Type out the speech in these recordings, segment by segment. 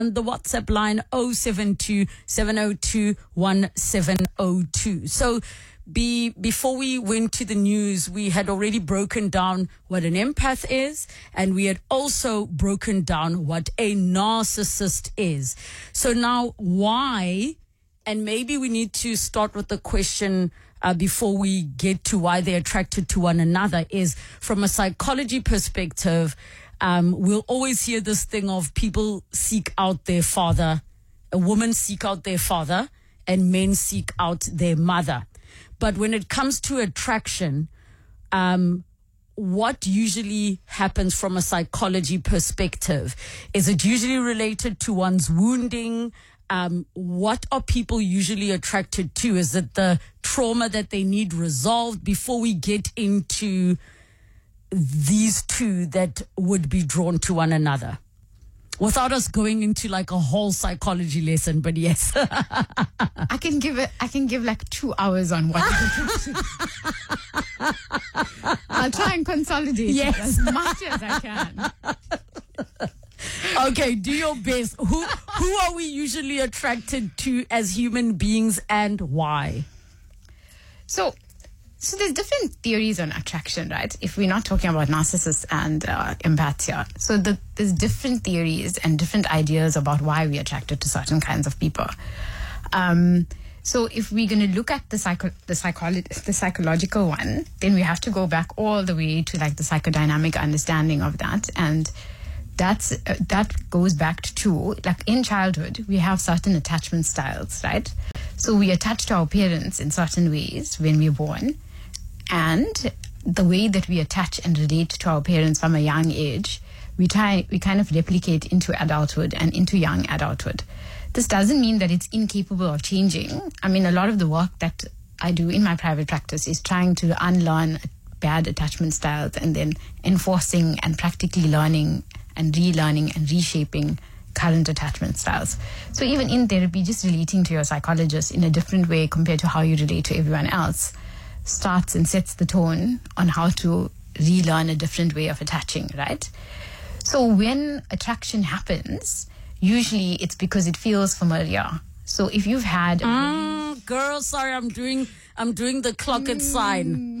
the WhatsApp line 072 702 1702. So before we went to the news, we had already broken down what an empath is, and we had also broken down what a narcissist is. So now why, and maybe we need to start with the question before we get to why they're attracted to one another, is from a psychology perspective. We'll always hear this thing of people seek out their father, a woman seek out their father, and men seek out their mother. But when it comes to attraction, what usually happens from a psychology perspective? Is it usually related to one's wounding? What are people usually attracted to? Is it the trauma that they need resolved? Before we get into these two that would be drawn to one another, without us going into like a whole psychology lesson, but yes. I can give like 2 hours on what is attraction. I'll try and consolidate it as much as I can. Okay, do your best. Who are we usually attracted to as human beings, and why? So there's different theories on attraction, right? If we're not talking about narcissists and empaths here. So there's different theories and different ideas about why we're attracted to certain kinds of people. So if we're going to look at the psychological one, then we have to go back all the way to like the psychodynamic understanding of that. And that goes back to, like, in childhood, we have certain attachment styles, right? So we attach to our parents in certain ways when we're born. And the way that we attach and relate to our parents from a young age, we kind of replicate into adulthood and into young adulthood. This doesn't mean that it's incapable of changing. I mean, a lot of the work that I do in my private practice is trying to unlearn bad attachment styles and then enforcing and practically learning and relearning and reshaping current attachment styles. So even in therapy, just relating to your psychologist in a different way compared to how you relate to everyone else starts and sets the tone on how to relearn a different way of attaching, right? So when attraction happens, usually it's because it feels familiar. So if you've had girl, sorry, I'm doing the clocked sign.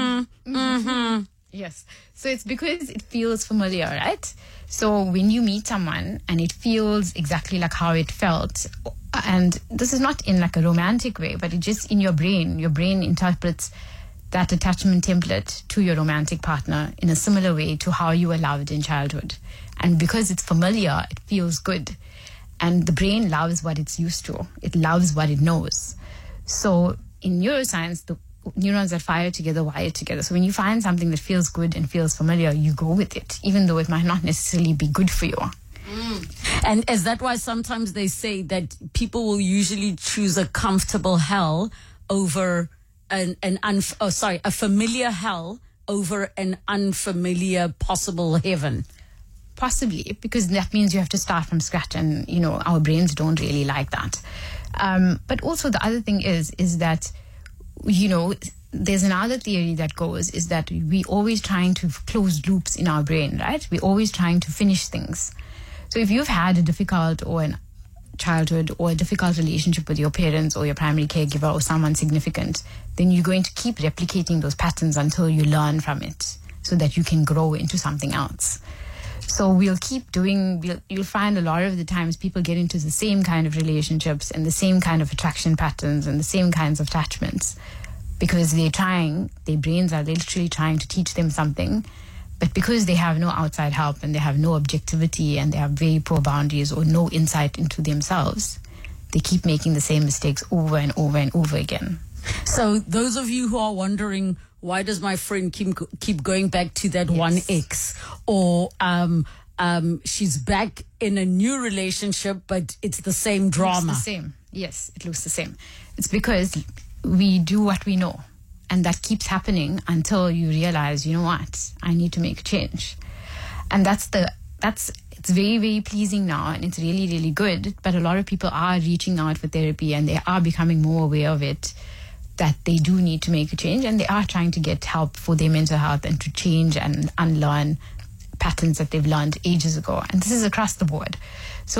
Yes. So it's because it feels familiar, right? So when you meet someone and it feels exactly like how it felt, and this is not in like a romantic way, but it just in your brain interprets that attachment template to your romantic partner in a similar way to how you were loved in childhood. And because it's familiar, it feels good. And the brain loves what it's used to. It loves what it knows. So in neuroscience, the neurons that fire together wire together. So when you find something that feels good and feels familiar, you go with it, even though it might not necessarily be good for you. And is that why sometimes they say that people will usually choose a comfortable hell over a familiar hell over an unfamiliar possible heaven? Possibly, because that means you have to start from scratch, and our brains don't really like that. But also the other thing is that there's another theory that goes is that we always trying to close loops in our brain, right? We're always trying to finish things. So if you've had a difficult or an childhood or a difficult relationship with your parents or your primary caregiver or someone significant, then you're going to keep replicating those patterns until you learn from it so that you can grow into something else. So we'll keep you'll find a lot of the times people get into the same kind of relationships and the same kind of attraction patterns and the same kinds of attachments because their brains are literally trying to teach them something. But because they have no outside help and they have no objectivity and they have very poor boundaries or no insight into themselves, they keep making the same mistakes over and over and over again. So those of you who are wondering, why does my friend keep going back to that one ex? Or she's back in a new relationship, but it's the same drama. It's the same. Yes, it looks the same. It's because we do what we know. And that keeps happening until you realize, you know what, I need to make a change. And it's very, very pleasing now, and it's really, really good. But a lot of people are reaching out for therapy and they are becoming more aware of it, that they do need to make a change, and they are trying to get help for their mental health and to change and unlearn patterns that they've learned ages ago. And this is across the board. So like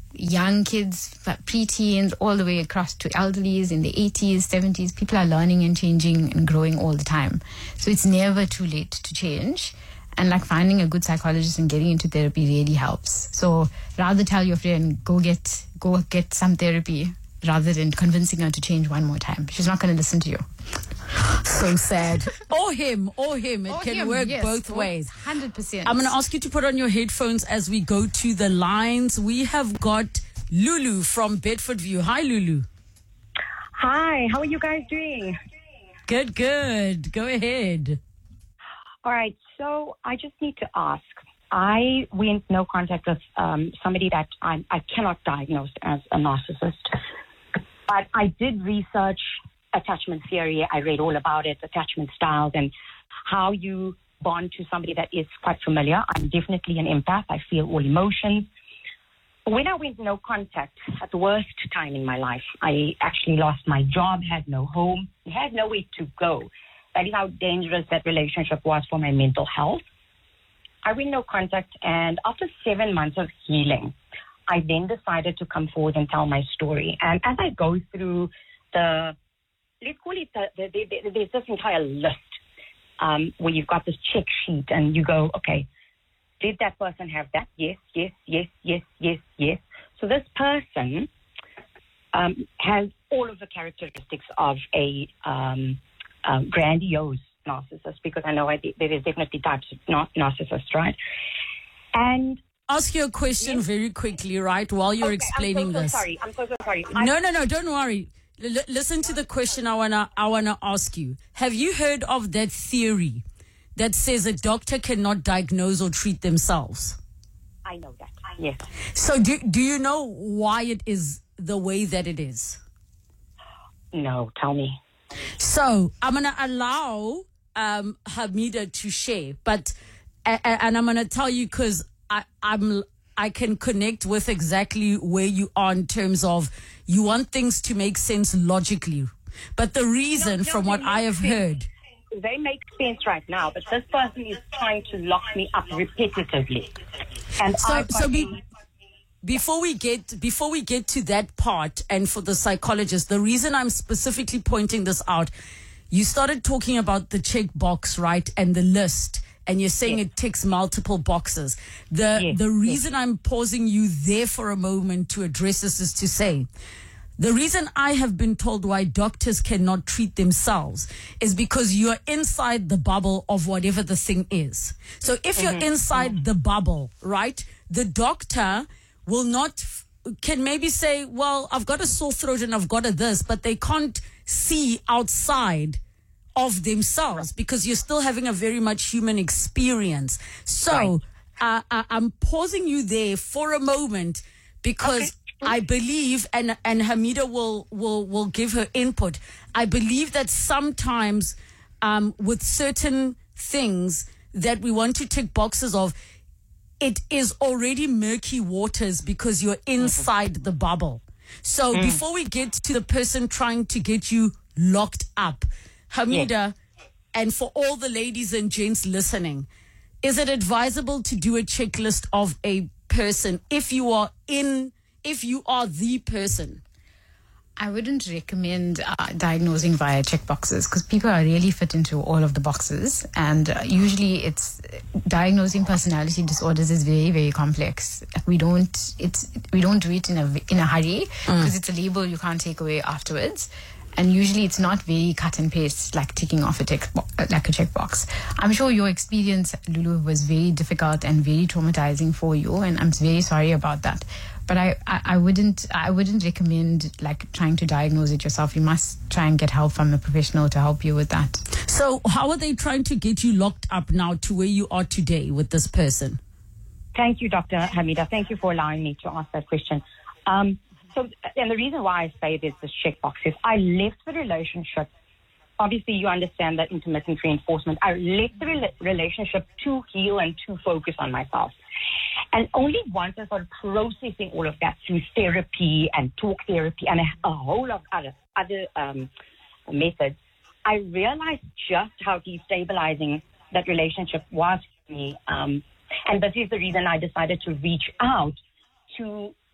young kids, preteens, all the way across to elderlies in the 80s, 70s. People are learning and changing and growing all the time. So it's never too late to change. And like finding a good psychologist and getting into therapy really helps. So rather tell your friend, go get some therapy, rather than convincing her to change one more time. She's not going to listen to you. So sad. Or him. It can work both ways. 100%. I'm going to ask you to put on your headphones as we go to the lines. We have got Lulu from Bedfordview. Hi, Lulu. Hi, how are you guys doing? Good. Go ahead. All right, so I just need to ask. I went no contact with somebody that I cannot diagnose as a narcissist, but I did research attachment theory. I read all about it, attachment styles, and how you bond to somebody that is quite familiar. I'm definitely an empath. I feel all emotions. When I went no contact, at the worst time in my life, I actually lost my job, had no home, had nowhere to go. That is how dangerous that relationship was for my mental health. I went no contact, and after 7 months of healing, I then decided to come forward and tell my story. And as I go through let's call it, there's this entire list where you've got this check sheet, and you go, okay, did that person have that? Yes. So this person has all of the characteristics of a grandiose narcissist, because I know there is definitely types of narcissists, right? And ask you a question very quickly, right, while you're explaining this. I'm so sorry. No, don't worry. Listen to the question I wanna ask you. Have you heard of that theory that says a doctor cannot diagnose or treat themselves? I know that. Yes. So do you know why it is the way that it is? No, tell me. So I'm gonna allow Hamida to share, but and I'm gonna tell you because I can connect with exactly where you are in terms of you want things to make sense logically, but the reason from what I have heard, they make sense right now, but this person is trying to lock me up repetitively, and before we get to that part, and for the psychologist, the reason I'm specifically pointing this out, you started talking about the check box, right, and the list, and you're saying it ticks multiple boxes. The reason I'm pausing you there for a moment to address this is to say, the reason I have been told why doctors cannot treat themselves is because you're inside the bubble of whatever the thing is. So if you're inside the bubble, right, the doctor will not, can maybe say, well, I've got a sore throat and I've got a this, but they can't see outside of themselves because you're still having a very much human experience. So I'm pausing you there for a moment because I believe, and Hamida will give her input, I believe that sometimes with certain things that we want to tick boxes of, it is already murky waters because you're inside the bubble. So before we get to the person trying to get you locked up, Hamida, and for all the ladies and gents listening, is it advisable to do a checklist of a person if you are the person? I wouldn't recommend diagnosing via checkboxes because people are really fit into all of the boxes, and usually it's diagnosing personality disorders is very, very complex. We don't do it in a hurry because it's a label you can't take away afterwards. And usually it's not very cut and paste, like ticking off a checkbox. I'm sure your experience, Lulu, was very difficult and very traumatizing for you, and I'm very sorry about that. But I wouldn't recommend like trying to diagnose it yourself. You must try and get help from a professional to help you with that. So how are they trying to get you locked up now to where you are today with this person? Thank you, Dr. Hamida. Thank you for allowing me to ask that question. And the reason why I say there's this checkbox is I left the relationship. Obviously, you understand that intermittent reinforcement. I left the relationship to heal and to focus on myself. And only once I started processing all of that through therapy and talk therapy and a whole lot of other methods, I realized just how destabilizing that relationship was for me. And this is the reason I decided to reach out to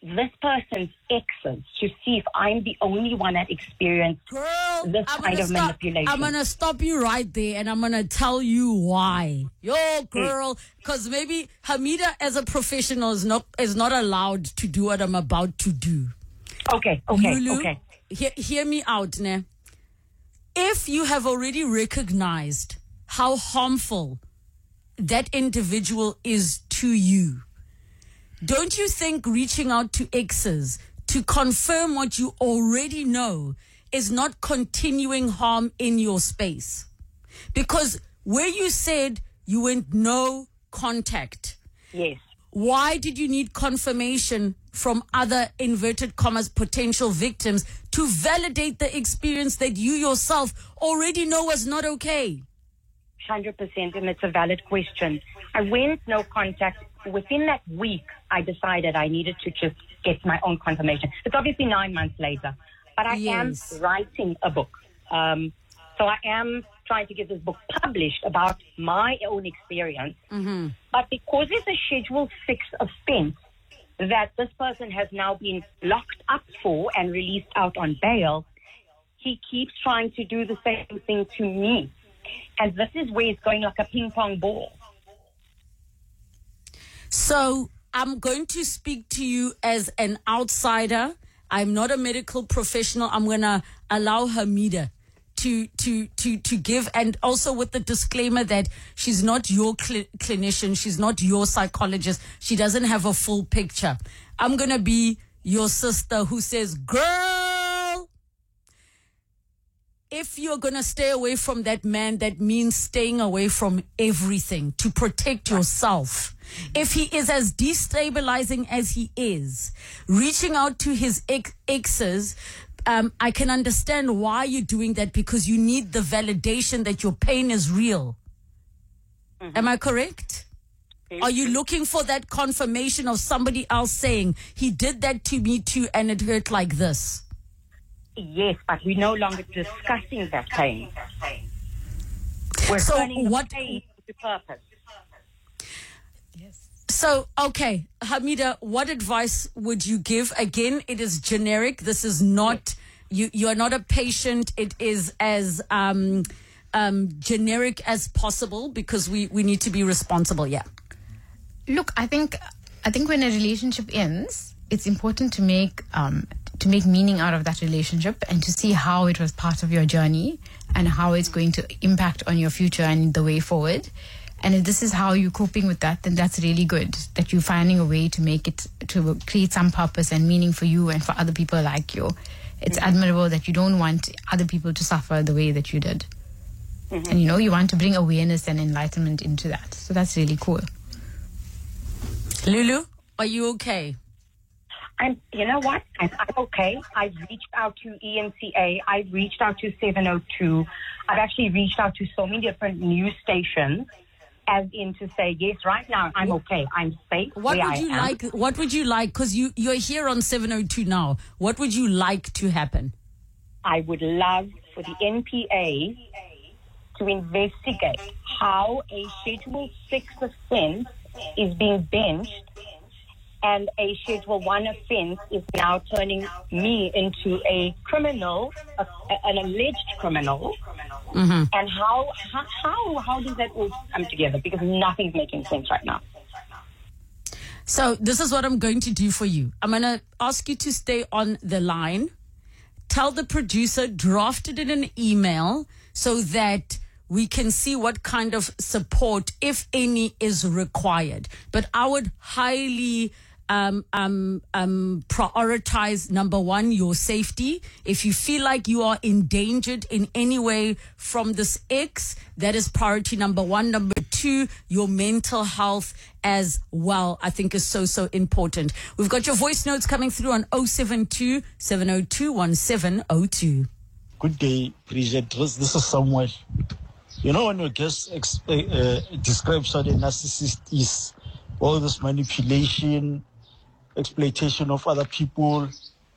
this person's exes to see if I'm the only one that experienced this kind of manipulation. I'm going to stop you right there, and I'm going to tell you why. Yo, girl, because maybe Hamida as a professional is not allowed to do what I'm about to do. Okay. Lulu, hear me out, ne? If you have already recognized how harmful that individual is to you, don't you think reaching out to exes to confirm what you already know is not continuing harm in your space? Because where you said you went no contact, yes, why did you need confirmation from other inverted commas potential victims to validate the experience that you yourself already know was not okay? 100%, and it's a valid question. I went no contact. Within that week, I decided I needed to just get my own confirmation. It's obviously 9 months later, but I am writing a book. So I am trying to get this book published about my own experience. Mm-hmm. But because it's a Schedule 6 offense that this person has now been locked up for and released out on bail, he keeps trying to do the same thing to me. And this is where it's going like a ping pong ball. So I'm going to speak to you as an outsider. I'm not a medical professional. I'm going to allow Hamida to give, and also with the disclaimer that she's not your clinician. She's not your psychologist. She doesn't have a full picture. I'm going to be your sister who says, girl, if you're going to stay away from that man, that means staying away from everything to protect yourself. If he is as destabilizing as he is, reaching out to his exes, I can understand why you're doing that, because you need the validation that your pain is real. Mm-hmm. Am I correct? Are you looking for that confirmation of somebody else saying, he did that to me too and it hurt like this? Yes, but we're no longer discussing that pain. We're turning the pain to purpose. Yes. So, okay, Hamida, what advice would you give? Again, it is generic. This is not, you are not a patient. It is as generic as possible, because we need to be responsible. Yeah. Look, I think when a relationship ends, it's important to make meaning out of that relationship and to see how it was part of your journey and how it's going to impact on your future and the way forward. And if this is how you're coping with that, then that's really good, that you're finding a way to make it, to create some purpose and meaning for you and for other people like you. It's admirable that you don't want other people to suffer the way that you did. Mm-hmm. And, you want to bring awareness and enlightenment into that. So that's really cool. Lulu, are you okay? You know what? I'm okay. I've reached out to ENCA. I've reached out to 702. I've actually reached out to so many different news stations, as in to say, yes, right now I'm okay. I'm safe. What would you like? Because you're here on 702 now. What would you like to happen? I would love for the NPA to investigate how a Schedule 6 offense is being benched and a Schedule 1 offense is now turning me into a criminal, an alleged criminal. Mm-hmm. And how does that all come together? Because nothing's making sense right now. So this is what I'm going to do for you. I'm going to ask you to stay on the line. Tell the producer, draft it in an email so that we can see what kind of support, if any, is required. But I would highly prioritize, number one, your safety. If you feel like you are endangered in any way from this ex, that is priority number one. Number two, your mental health as well, I think is so important. We've got your voice notes coming through on 072 702 1702. Good day, presenters. This is Samuel. When your guest describes what a narcissist is, all this manipulation, exploitation of other people,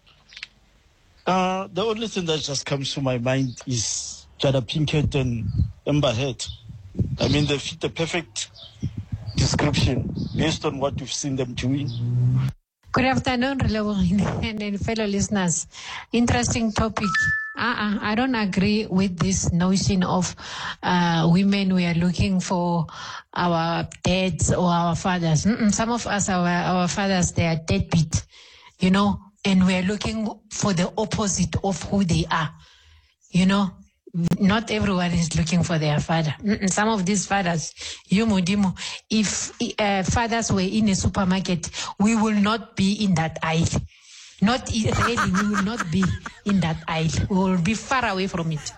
the only thing that just comes to my mind is Jada Pinkett and Amber Heard. I mean, they fit the perfect description based on what we've seen them doing. Good afternoon, Relebogile and fellow listeners. Interesting topic. I don't agree with this notion of women, we are looking for our dads or our fathers. Some of us, our fathers, they are deadbeat, you know, and we are looking for the opposite of who they are, you know. Not everyone is looking for their father. Some of these fathers, if fathers were in a supermarket, we will not be in that aisle. Not really, we will not be in that aisle. We will be far away from it.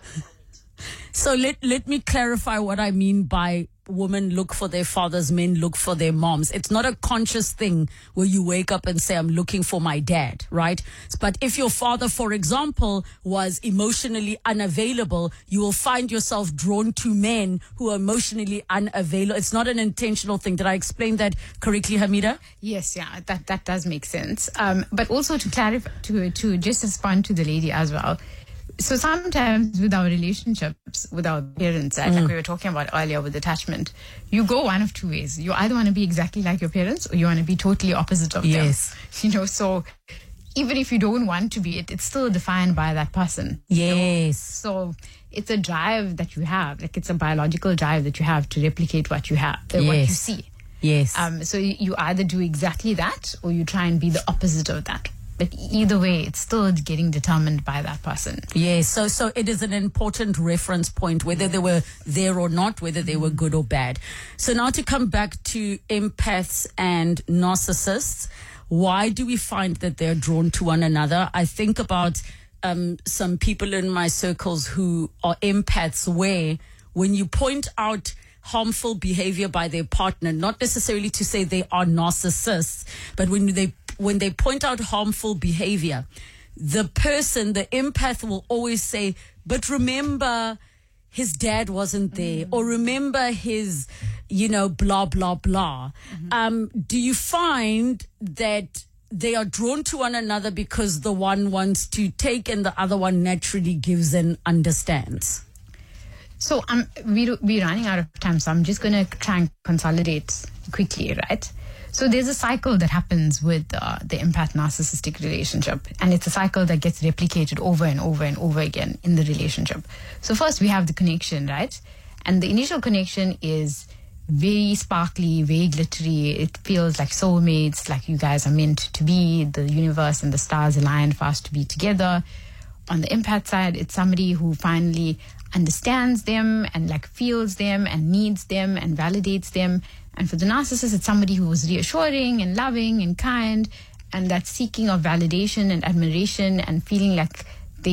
So let me clarify what I mean by women look for their fathers, men look for their moms. It's not a conscious thing where you wake up and say, I'm looking for my dad, right? But if your father, for example, was emotionally unavailable, you will find yourself drawn to men who are emotionally unavailable. It's not an intentional thing. Did I explain that correctly, Hamida? Yes, yeah, that does make sense. But also to clarify, to just respond to the lady as well. So sometimes with our relationships with our parents, like we were talking about earlier with attachment, you go one of two ways. You either want to be exactly like your parents or you want to be totally opposite of them. You know, so even if you don't want to be it's still defined by that person. Yes. You know? So it's a drive that you have, like it's a biological drive that you have to replicate what you have, what you see. Yes. So you either do exactly that or you try and be the opposite of that. But either way, it's still getting determined by that person. Yes, so it is an important reference point, whether they were there or not, whether they were good or bad. So now to come back to empaths and narcissists, why do we find that they're drawn to one another? I think about some people in my circles who are empaths where when you point out harmful behavior by their partner, not necessarily to say they are narcissists, but when they point out harmful behavior, the person, the empath will always say, but remember his dad wasn't there, or remember his, blah, blah, blah. Do you find that they are drawn to one another because the one wants to take and the other one naturally gives and understands? So we're running out of time, so I'm just going to try and consolidate quickly, right? So there's a cycle that happens with the empath-narcissistic relationship, and it's a cycle that gets replicated over and over and over again in the relationship. So first we have the connection, right? And the initial connection is very sparkly, very glittery. It feels like soulmates, like you guys are meant to be, the universe and the stars aligned for us to be together. On the empath side, it's somebody who finally understands them and like feels them and needs them and validates them. And for the narcissist, it's somebody who is reassuring and loving and kind, and that seeking of validation and admiration and feeling like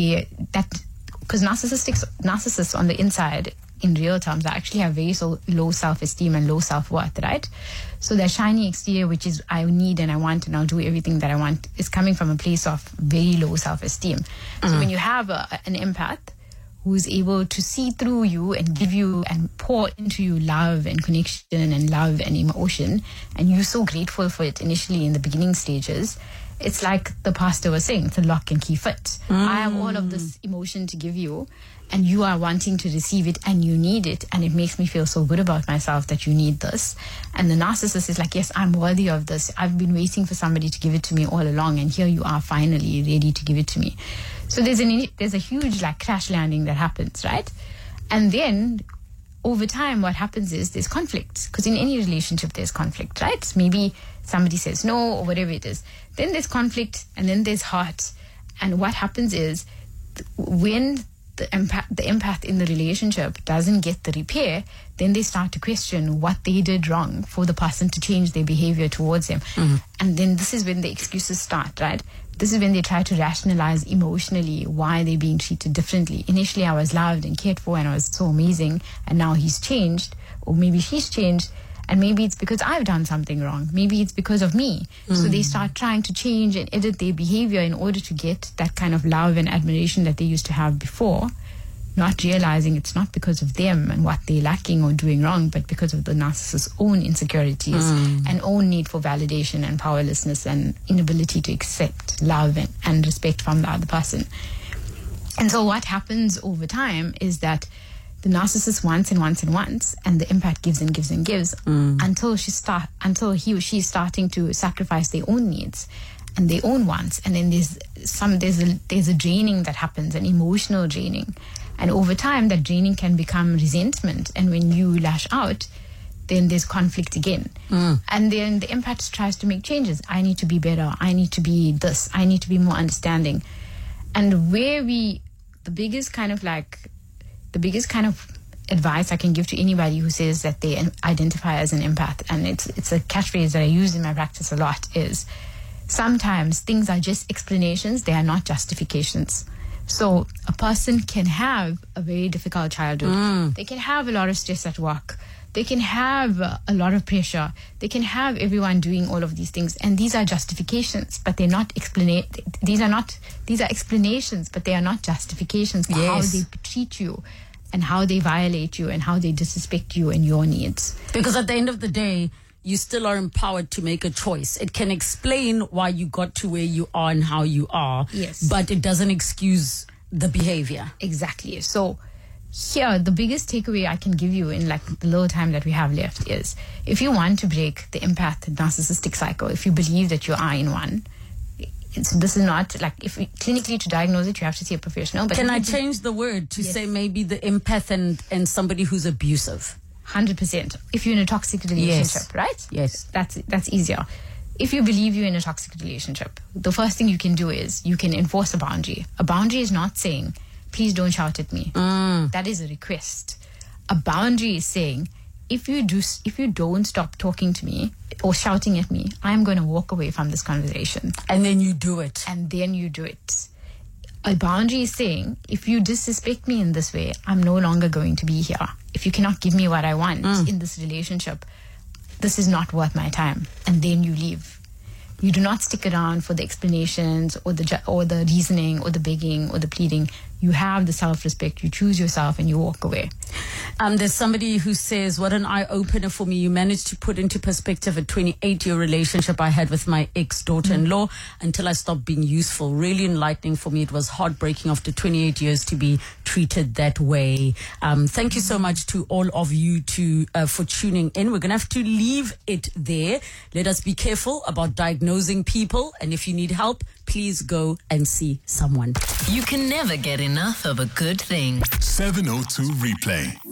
because narcissists on the inside, in real terms, they actually have very low self-esteem and low self-worth, right? So their shiny exterior, which is I need and I want and I'll do everything that I want, is coming from a place of very low self-esteem. So when you have an empath who's able to see through you and give you and pour into you love and connection and love and emotion, and you're so grateful for it initially in the beginning stages, it's like the pastor was saying, it's a lock and key fit. I have all of this emotion to give you, and you are wanting to receive it and you need it, and it makes me feel so good about myself that you need this. And the narcissist is like, yes, I'm worthy of this. I've been waiting for somebody to give it to me all along, and here you are finally ready to give it to me. So there's a huge crash landing that happens, right? And then over time what happens is there's conflict, because in any relationship there's conflict, right? Maybe somebody says no or whatever it is. Then there's conflict and then there's hurt. And what happens is when the empath in the relationship doesn't get the repair, then they start to question what they did wrong for the person to change their behavior towards them. And then this is when the excuses start, right? This is when they try to rationalize emotionally why they're being treated differently. Initially, I was loved and cared for and I was so amazing, and now he's changed, or maybe she's changed, and maybe it's because I've done something wrong. Maybe it's because of me. So they start trying to change and edit their behavior in order to get that kind of love and admiration that they used to have before, not realizing it's not because of them and what they're lacking or doing wrong, but because of the narcissist's own insecurities and own need for validation and powerlessness and inability to accept love and respect from the other person. And so what happens over time is that the narcissist wants and wants and wants, and the empath gives and gives and gives until he or she is starting to sacrifice their own needs and their own wants, and then there's a draining that happens, an emotional draining, and over time that draining can become resentment, and when you lash out, then there's conflict again, and then the empath tries to make changes. I need to be better. I need to be this. I need to be more understanding, and the biggest kind of advice I can give to anybody who says that they identify as an empath, and it's a catchphrase that I use in my practice a lot, is sometimes things are just explanations, they are not justifications. So a person can have a very difficult childhood. They can have a lot of stress at work. They can have a lot of pressure. They can have everyone doing all of these things. And these are justifications, but they're not these are explanations, but they are not justifications for how they treat you and how they violate you and how they disrespect you and your needs. Because at the end of the day, you still are empowered to make a choice. It can explain why you got to where you are and how you are. Yes. But it doesn't excuse the behavior. Exactly. So here, the biggest takeaway I can give you in like the little time that we have left is, if you want to break the empath narcissistic cycle, if you believe that you are in one, this is not like, if clinically to diagnose it, you have to see a professional. But can I change the word to say maybe the empath and somebody who's abusive? 100%. If you're in a toxic relationship, right? Yes. That's easier. If you believe you're in a toxic relationship, the first thing you can do is you can enforce a boundary. A boundary is not saying, please don't shout at me. That is a request. A boundary is saying, if you don't stop talking to me or shouting at me, I'm going to walk away from this conversation. And then you do it. A boundary is saying, if you disrespect me in this way, I'm no longer going to be here. If you cannot give me what I want in this relationship, this is not worth my time. And then you leave. You do not stick around for the explanations or the reasoning or the begging or the pleading. You have the self-respect. You choose yourself and you walk away. There's somebody who says, what an eye-opener for me. You managed to put into perspective a 28-year relationship I had with my ex-daughter-in-law until I stopped being useful. Really enlightening for me. It was heartbreaking after 28 years to be treated that way. Thank you so much to all of you for tuning in. We're going to have to leave it there. Let us be careful about diagnosing people. And if you need help, please go and see someone. You can never get enough of a good thing. 702 Replay.